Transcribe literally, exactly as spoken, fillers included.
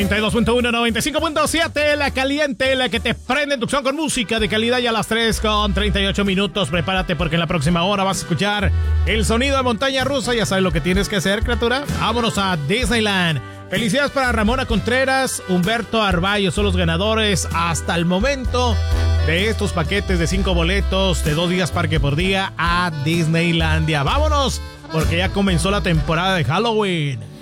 noventa y dos punto uno, noventa y cinco punto siete, la caliente, la que te prende inducción con música de calidad, y a las tres con treinta y ocho minutos. Prepárate porque en la próxima hora vas a escuchar el sonido de montaña rusa. Ya sabes lo que tienes que hacer, criatura. Vámonos a Disneyland. Felicidades para Ramona Contreras, Humberto Arballo, son los ganadores hasta el momento de estos paquetes de cinco boletos de dos días parque por día a Disneylandia. Vámonos porque ya comenzó la temporada de Halloween.